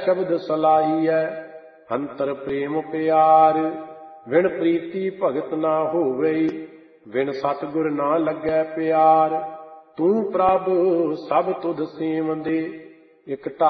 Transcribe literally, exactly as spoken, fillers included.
शब्द सलाहीਐ अंतर प्रेम प्यार। विण प्रीति भगत ना होवई विण सतगुर ना लगै प्यार। तू प्रभ सब तुध सेवंदे। एक